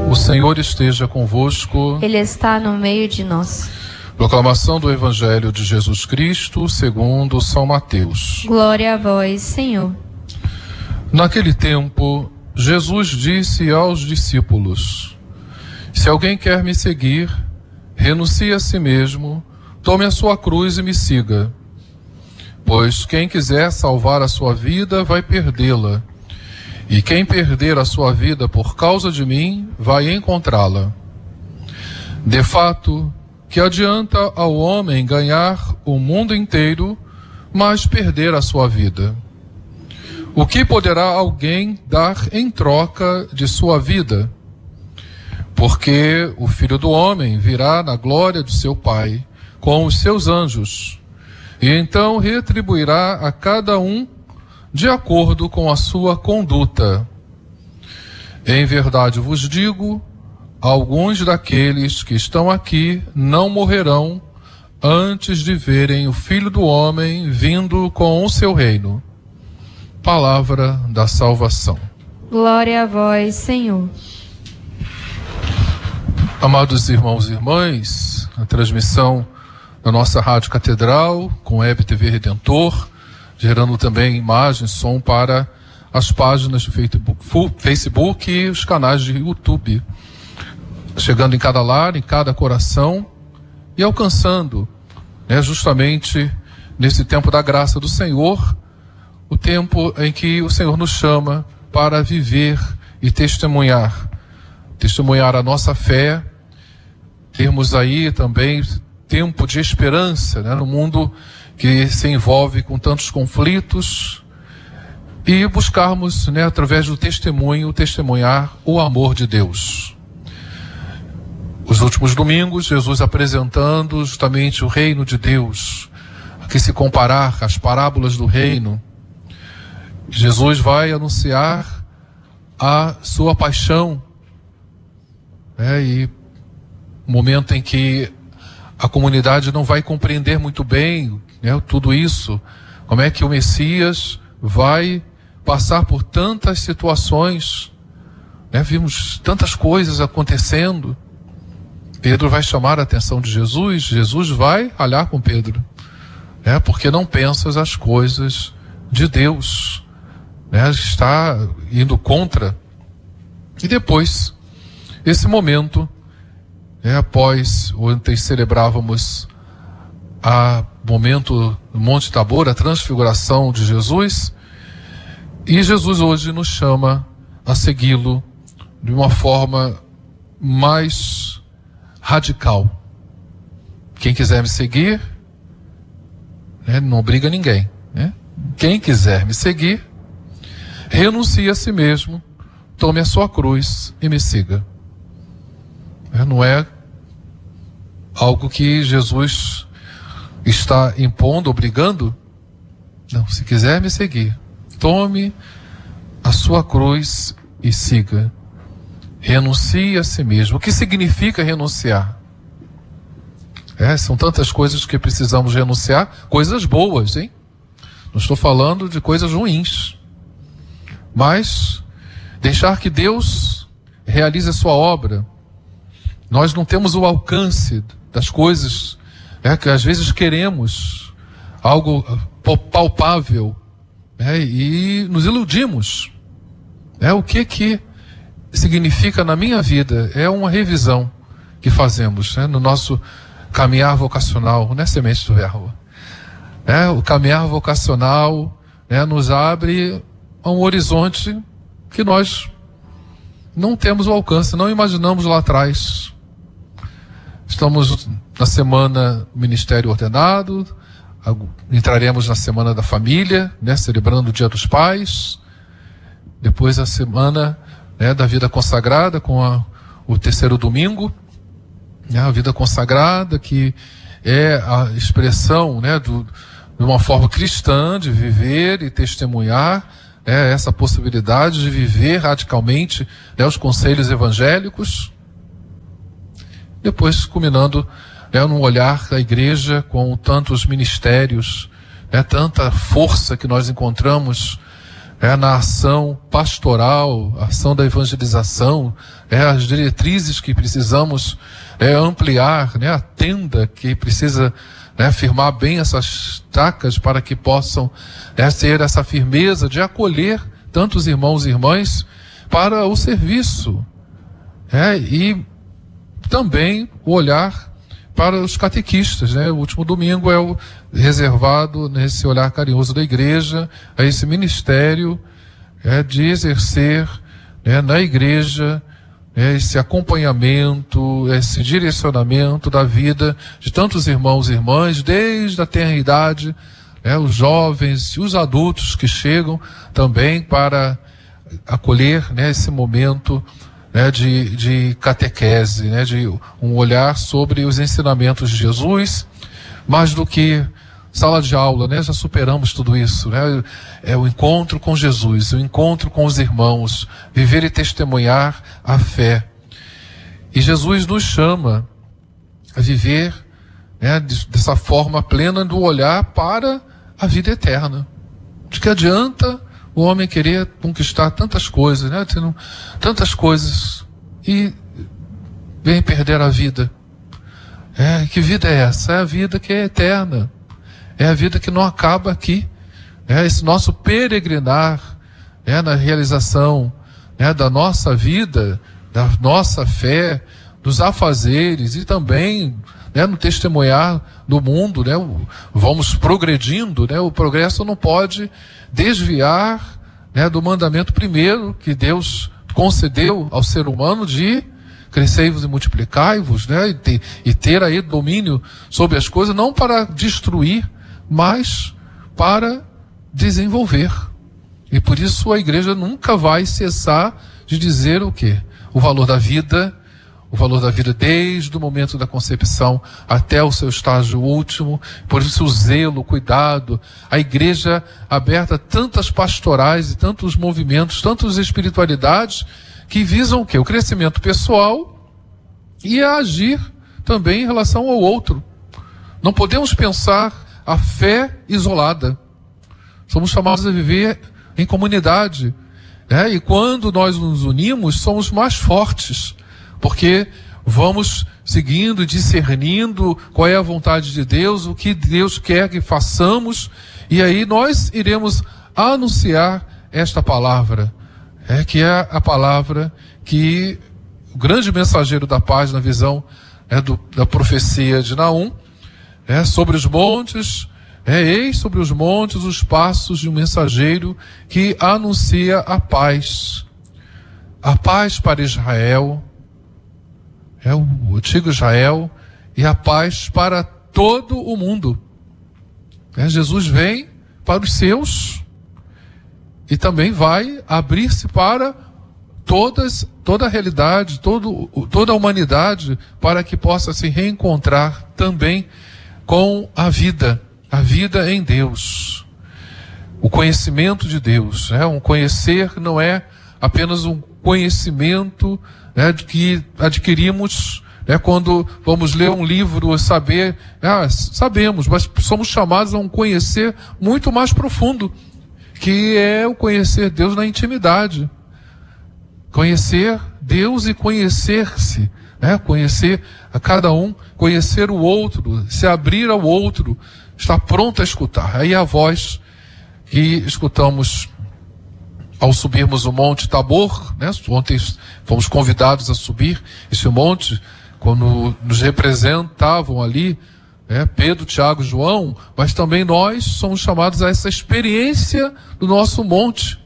O Senhor esteja convosco. Ele está no meio de nós. Proclamação do Evangelho de Jesus Cristo segundo São Mateus. Glória a vós, Senhor. Naquele tempo, Jesus disse aos discípulos: Se alguém quer me seguir, renuncie a si mesmo, tome a sua cruz e me siga. Pois quem quiser salvar a sua vida vai perdê-la. E quem perder a sua vida por causa de mim, vai encontrá-la. De fato, que adianta ao homem ganhar o mundo inteiro, mas perder a sua vida? O que poderá alguém dar em troca de sua vida? Porque o Filho do Homem virá na glória de seu Pai, com os seus anjos, e então retribuirá a cada um de acordo com a sua conduta. Em verdade vos digo, alguns daqueles que estão aqui não morrerão antes de verem o Filho do Homem vindo com o seu reino. Palavra da salvação. Glória a vós, Senhor. Amados irmãos e irmãs, a transmissão da nossa Rádio Catedral com Web TV Redentor, gerando também imagem, som para as páginas de Facebook e os canais de YouTube, chegando em cada lar, em cada coração e alcançando, justamente nesse tempo da graça do Senhor, o tempo em que o Senhor nos chama para viver e testemunhar a nossa fé, termos aí também tempo de esperança, no mundo que se envolve com tantos conflitos, e buscarmos, através do testemunho, testemunhar o amor de Deus. Os últimos domingos, Jesus apresentando justamente o reino de Deus, a que se comparar às parábolas do reino. Jesus vai anunciar a sua paixão, e o momento em que a comunidade não vai compreender muito bem, tudo isso, como é que o Messias vai passar por tantas situações, vimos tantas coisas acontecendo. Pedro vai chamar a atenção de Jesus, Jesus vai ralhar com Pedro, porque não pensas as coisas de Deus, está indo contra. E depois, esse momento, após ontem celebrávamos o momento do Monte Tabor, a transfiguração de Jesus, e Jesus hoje nos chama a segui-lo de uma forma mais radical. Quem quiser me seguir, não obriga ninguém, Quem quiser me seguir, renuncie a si mesmo, tome a sua cruz e me siga. Não é algo que Jesus está impondo, obrigando. Não, se quiser me seguir, tome a sua cruz e siga. Renuncie a si mesmo. O que significa renunciar? São tantas coisas que precisamos renunciar, coisas boas, hein? Não estou falando de coisas ruins. Mas deixar que Deus realize a sua obra. Nós não temos o alcance das coisas, que às vezes queremos algo palpável, e nos iludimos. O que significa na minha vida? É uma revisão que fazemos, no nosso caminhar vocacional, Semente do Verbo. O caminhar vocacional nos abre a um horizonte que nós não temos o alcance, não imaginamos lá atrás. Estamos na semana do Ministério Ordenado, entraremos na Semana da Família, celebrando o Dia dos Pais, depois a Semana da Vida Consagrada, com o terceiro domingo, a Vida Consagrada, que é a expressão de uma forma cristã de viver e testemunhar essa possibilidade de viver radicalmente os conselhos evangélicos. Depois culminando no olhar da igreja com tantos ministérios, tanta força que nós encontramos na ação pastoral, ação da evangelização, as diretrizes que precisamos ampliar, a tenda que precisa firmar bem essas tacas para que possam ter essa firmeza de acolher tantos irmãos e irmãs para o serviço. E também o olhar para os catequistas, O último domingo é o reservado nesse olhar carinhoso da igreja, a esse ministério de exercer na igreja esse acompanhamento, esse direcionamento da vida de tantos irmãos e irmãs, desde a tenra idade, os jovens e os adultos que chegam também para acolher esse momento de catequese, de um olhar sobre os ensinamentos de Jesus, mais do que sala de aula, já superamos tudo isso, é o encontro com Jesus, o encontro com os irmãos, viver e testemunhar a fé. E Jesus nos chama a viver dessa forma plena do olhar para a vida eterna. De que adianta o homem querer conquistar tantas coisas, tantas coisas, e vem perder a vida. Que vida é essa? É a vida que é eterna. É a vida que não acaba aqui. Esse nosso peregrinar na realização da nossa vida, da nossa fé, dos afazeres e também no testemunhar do mundo, vamos progredindo, o progresso não pode desviar do mandamento primeiro que Deus concedeu ao ser humano de crescei-vos e multiplicai-vos, e ter aí domínio sobre as coisas, não para destruir, mas para desenvolver. E por isso a igreja nunca vai cessar de dizer o quê? O valor da vida desde o momento da concepção até o seu estágio último. Por isso o zelo, o cuidado, a igreja aberta a tantas pastorais e tantos movimentos, tantas espiritualidades que visam o quê? O crescimento pessoal e a agir também em relação ao outro. Não podemos pensar a fé isolada. Somos chamados a viver em comunidade, e quando nós nos unimos, somos mais fortes, porque vamos seguindo e discernindo qual é a vontade de Deus, o que Deus quer que façamos, e aí nós iremos anunciar esta palavra, que é a palavra que o grande mensageiro da paz, na visão da profecia de Naum, sobre os montes, eis sobre os montes os passos de um mensageiro que anuncia a paz para Israel, o antigo Israel, e a paz para todo o mundo. Jesus vem para os seus e também vai abrir-se para toda a realidade, toda a humanidade, para que possa se reencontrar também com a vida em Deus, o conhecimento de Deus. Um conhecer não é apenas um conhecimento que adquirimos quando vamos ler um livro, saber, sabemos, mas somos chamados a um conhecer muito mais profundo, que é o conhecer Deus na intimidade. Conhecer Deus e conhecer-se, conhecer a cada um, conhecer o outro, se abrir ao outro, estar pronto a escutar. Aí a voz que escutamos ao subirmos o Monte Tabor, ontem fomos convidados a subir esse monte, quando nos representavam ali, Pedro, Tiago, João, mas também nós somos chamados a essa experiência do nosso monte.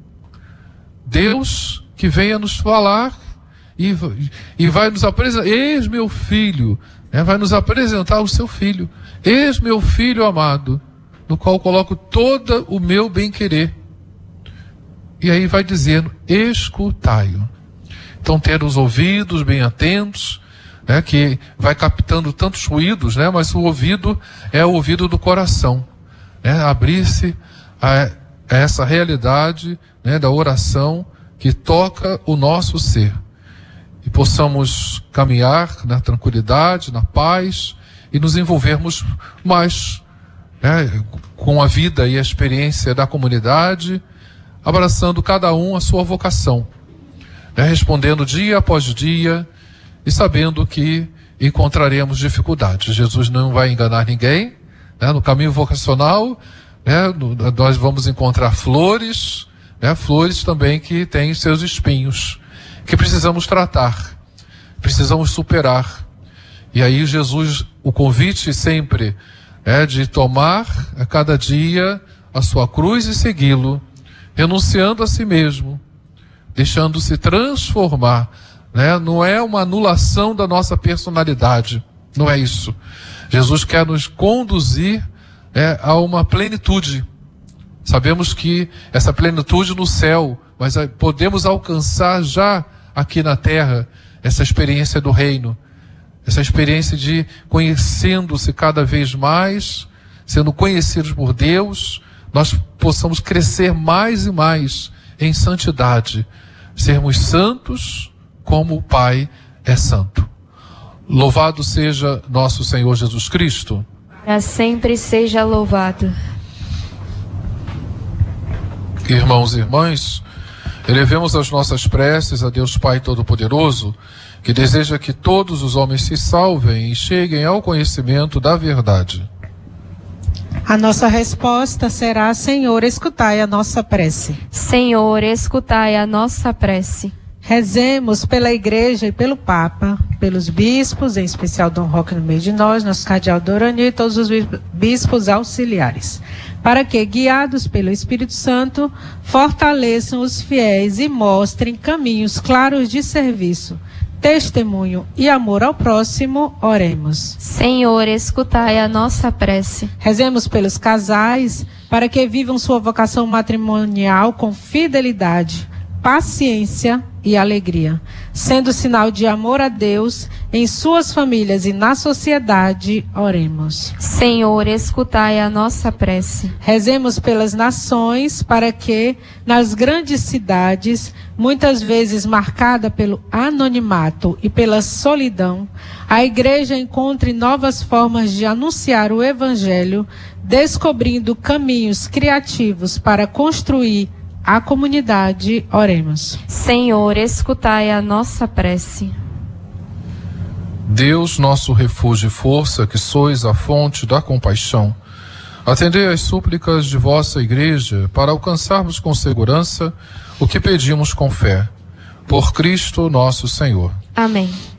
Deus que venha nos falar e vai nos apresentar, eis meu filho, vai nos apresentar o seu filho, eis meu filho amado, no qual coloco todo o meu bem-querer. E aí vai dizendo, escutai-o. Então ter os ouvidos bem atentos, que vai captando tantos ruídos, mas o ouvido é o ouvido do coração, abrir-se a essa realidade da oração que toca o nosso ser, e possamos caminhar na tranquilidade, na paz, e nos envolvermos mais com a vida e a experiência da comunidade, abraçando cada um a sua vocação, respondendo dia após dia e sabendo que encontraremos dificuldades. Jesus não vai enganar ninguém, no caminho vocacional, nós vamos encontrar flores, flores também que têm seus espinhos, que precisamos tratar, precisamos superar. E aí Jesus, o convite sempre é de tomar a cada dia a sua cruz e segui-lo, renunciando a si mesmo, deixando-se transformar, Não é uma anulação da nossa personalidade, não é isso. Jesus quer nos conduzir a uma plenitude. Sabemos que essa plenitude no céu, mas podemos alcançar já aqui na terra essa experiência do reino, essa experiência de conhecendo-se cada vez mais, sendo conhecidos por Deus, nós possamos crescer mais e mais em santidade, sermos santos como o Pai é santo. Louvado seja nosso Senhor Jesus Cristo. Para sempre seja louvado. Irmãos e irmãs, elevemos as nossas preces a Deus Pai Todo-Poderoso, que deseja que todos os homens se salvem e cheguem ao conhecimento da verdade. A nossa resposta será: Senhor, escutai a nossa prece. Senhor, escutai a nossa prece. Rezemos pela Igreja e pelo Papa, pelos bispos, em especial Dom Roque no meio de nós, nosso cardeal Dorani e todos os bispos auxiliares, para que, guiados pelo Espírito Santo, fortaleçam os fiéis e mostrem caminhos claros de serviço, testemunho e amor ao próximo. Oremos. Senhor, escutai a nossa prece. Rezemos pelos casais, para que vivam sua vocação matrimonial com fidelidade, paciência e alegria, sendo sinal de amor a Deus em suas famílias e na sociedade. Oremos. Senhor, escutai a nossa prece. Rezemos pelas nações, para que, nas grandes cidades, muitas vezes marcada pelo anonimato e pela solidão, a Igreja encontre novas formas de anunciar o Evangelho, descobrindo caminhos criativos para construir a comunidade. Oremos. Senhor, escutai a nossa prece. Deus, nosso refúgio e força, que sois a fonte da compaixão, atendei às súplicas de vossa Igreja para alcançarmos com segurança o que pedimos com fé. Por Cristo nosso Senhor. Amém.